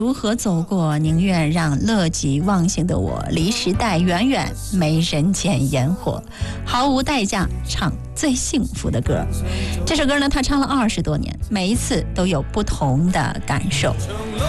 如何走过，宁愿让乐极忘形的我离时代远远，没人间烟火，毫无代价唱最幸福的歌。这首歌呢，他唱了20多年，每一次都有不同的感受。